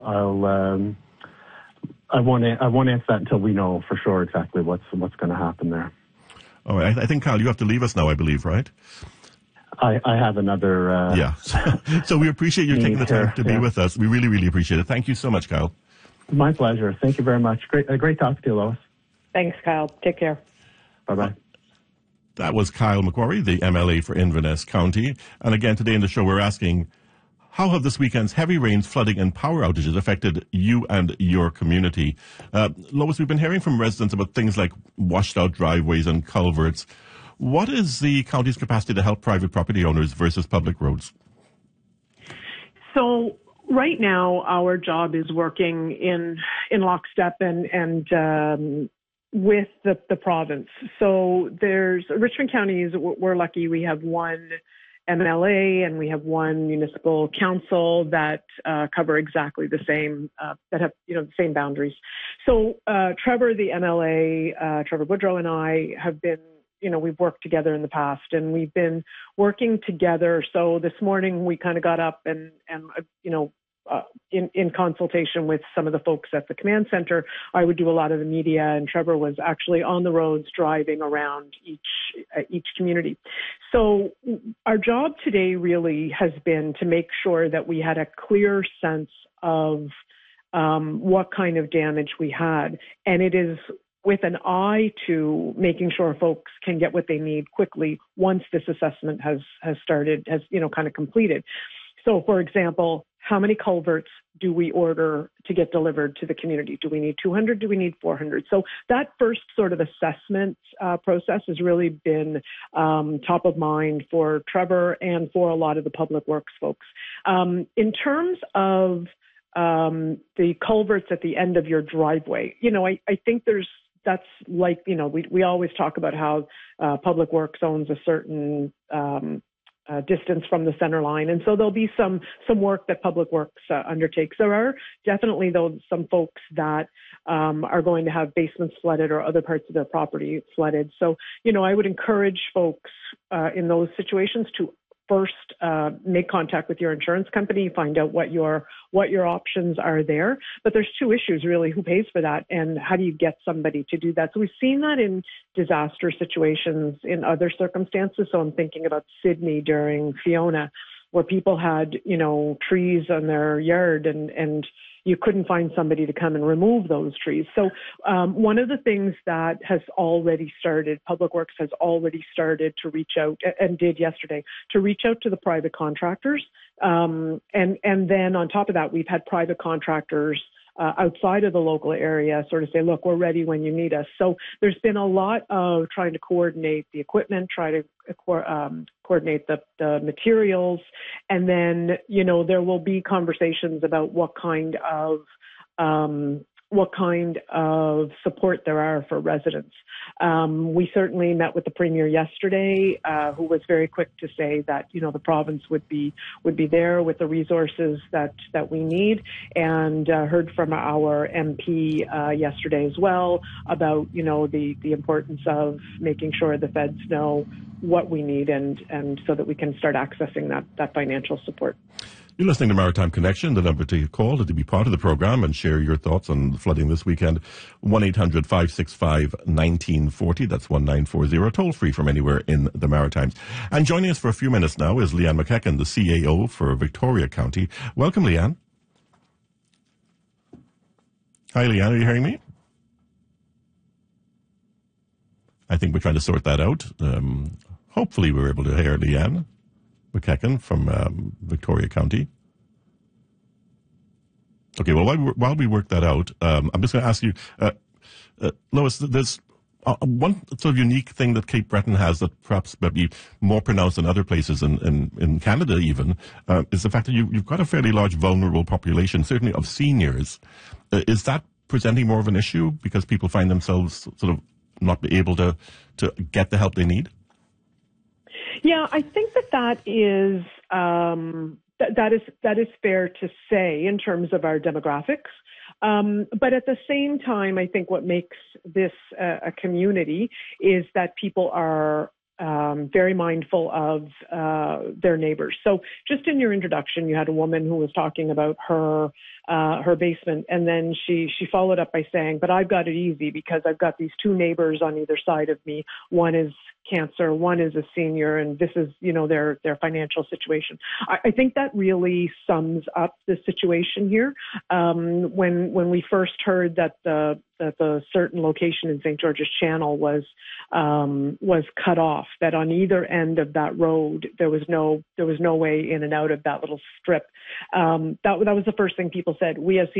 I won't answer that until we know for sure exactly what's going to happen there. All right. I think, Kyle, you have to leave us now, I believe, right? I have another... yeah. So we appreciate you taking the time to be with us. We really, really appreciate it. Thank you so much, Kyle. My pleasure. Thank you very much. Great talking to you, Lois. Thanks, Kyle. Take care. Bye-bye. That was Kyle McQuarrie, the MLA for Inverness County. And again, today in the show, we're asking, how have this weekend's heavy rains, flooding, and power outages affected you and your community? Lois, we've been hearing from residents about things like washed out driveways and culverts. What is the county's capacity to help private property owners versus public roads? So right now, our job is working in lockstep and with the province. So there's Richmond County we're lucky we have one MLA and we have one municipal council that cover exactly the same that have the same boundaries. So Trevor, the MLA, Trevor Boudreau, and I have been we've worked together in the past, and we've been working together. So this morning we kind of got up and in consultation with some of the folks at the command center, I would do a lot of the media, and Trevor was actually on the roads driving around each community. So our job today really has been to make sure that we had a clear sense of what kind of damage we had, and it is with an eye to making sure folks can get what they need quickly once this assessment has kind of completed. So, for example, how many culverts do we order to get delivered to the community? Do we need 200? Do we need 400? So that first sort of assessment process has really been top of mind for Trevor and for a lot of the public works folks. In terms of the culverts at the end of your driveway, I think that's like, we always talk about how public works owns a certain distance from the center line. And so there'll be some work that public works undertakes. There are definitely, though, some folks that are going to have basements flooded or other parts of their property flooded. So, I would encourage folks in those situations to first make contact with your insurance company, find out what your options are there. But there's two issues really: who pays for that, and how do you get somebody to do that? So we've seen that in disaster situations in other circumstances. So I'm thinking about Sydney during Fiona, where people had trees on their yard and you couldn't find somebody to come and remove those trees. So one of the things that has already started, Public Works has already started to reach out, and did yesterday, to reach out to the private contractors. And then on top of that, we've had private contractors outside of the local area sort of say, look, we're ready when you need us. So there's been a lot of trying to coordinate the equipment, try to coordinate the materials. And then, there will be conversations about what kind of support there are for residents. We certainly met with the Premier yesterday, who was very quick to say that, the province would be there with the resources that we need, and heard from our MP yesterday as well about, the importance of making sure the feds know what we need and so that we can start accessing that financial support. You're listening to Maritime Connection. The number to call to be part of the program and share your thoughts on flooding this weekend, 1-800-565-1940. That's 1940. Toll free from anywhere in the Maritimes. And joining us for a few minutes now is Leanne McEachern, the CAO for Victoria County. Welcome, Leanne. Hi, Leanne. Are you hearing me? I think we're trying to sort that out. Hopefully we're able to hear Leanne McEachern from Victoria County. Okay, well, while we work that out, I'm just going to ask you, Lois, there's one sort of unique thing that Cape Breton has that perhaps might be more pronounced than other places in Canada even, is the fact that you've got a fairly large vulnerable population, certainly of seniors. Is that presenting more of an issue because people find themselves sort of not be able to get the help they need? Yeah, I think that is that is fair to say in terms of our demographics. But at the same time, I think what makes this a community is that people are very mindful of their neighbors. So just in your introduction, you had a woman who was talking about her her basement. And then she followed up by saying, but I've got it easy because I've got these two neighbors on either side of me. One is cancer, one is a senior, and this is, their financial situation. I think that really sums up the situation here. When we first heard that the certain location in St. George's Channel was cut off, that on either end of that road there was no way in and out of that little strip. That was the first thing people said. We as